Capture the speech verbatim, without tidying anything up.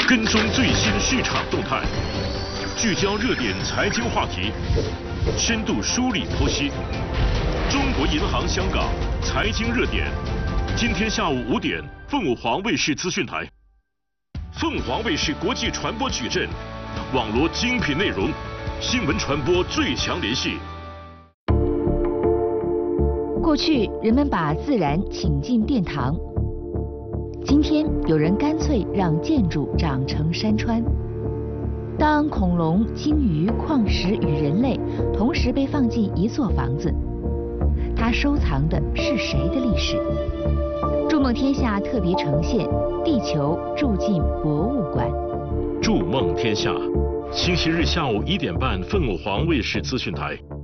跟踪最新市场动态，聚焦热点财经话题，深度梳理剖析。中国银行香港财经热点，今天下午五点，凤凰卫视资讯台。凤凰卫视国际传播矩阵，网罗精品内容，新闻传播最强联系。 过去人们把自然请进殿堂，今天有人干脆让建筑长成山川。当恐龙、鲸鱼、矿石与人类同时被放进一座房子，它收藏的是谁的历史？筑梦天下特别呈现《地球住进博物馆》。 筑梦天下，星期日下午一点半，凤凰卫视资讯台。